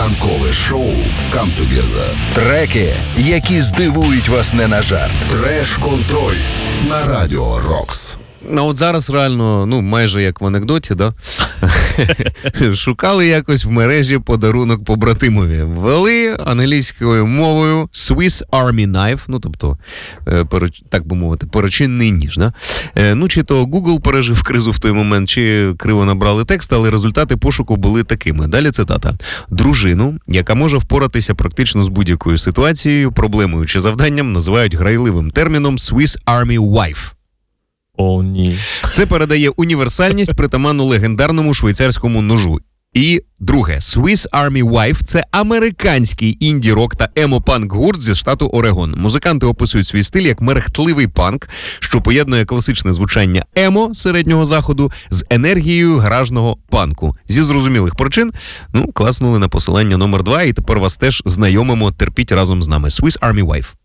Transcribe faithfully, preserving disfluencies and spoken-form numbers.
Ранкове шоу «Come Together». Треки, які здивують вас не на жарт. Треш-контроль на Радіо Рокс. А от зараз реально, ну, майже як в анекдоті, да? Шукали якось в мережі подарунок побратимові. Ввели англійською мовою Swiss Army Knife, ну, тобто, так би мовити, перочинний ніж, да? Ну, чи то Google пережив кризу в той момент, чи криво набрали текст, але результати пошуку були такими. Далі цитата. Дружину, яка може впоратися практично з будь-якою ситуацією, проблемою чи завданням, називають грайливим терміном Swiss Army Wife. О, ні. Це передає універсальність притаманну легендарному швейцарському ножу. І друге, Swiss Army Wife – це американський інді-рок та емо-панк-гурт зі штату Орегон. Музиканти описують свій стиль як мерехтливий панк, що поєднує класичне звучання емо середнього заходу з енергією гаражного панку. Зі зрозумілих причин, ну, класнули на посилання номер два, і тепер вас теж знайомимо, терпіть разом з нами. Swiss Army Wife.